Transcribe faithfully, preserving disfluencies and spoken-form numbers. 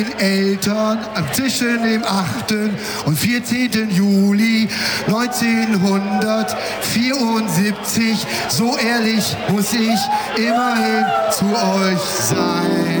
Eltern zwischen dem achten und vierzehnten Juli neunzehnhundertvierundsiebzig. So ehrlich muss ich immerhin zu euch sein.